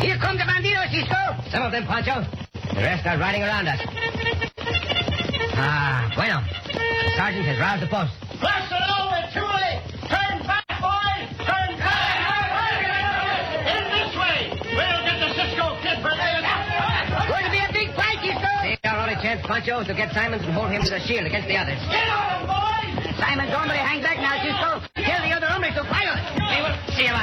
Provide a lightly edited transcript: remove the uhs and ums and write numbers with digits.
Here come the bandidos, Cisco. Some of them, Pancho. The rest are riding around us. Bueno. The sergeant has roused the post. Blast it over, too late. Turn back, boys. Turn back. In this way. We'll get the Cisco kid for later. Going to be a big fight, Cisco. Our only chance, Pancho, is to get Simons and hold him to the shield against the others. Get on him, boys. Simon's hombre hang back now, Cisco. Tell the other hombres to fire. We will see about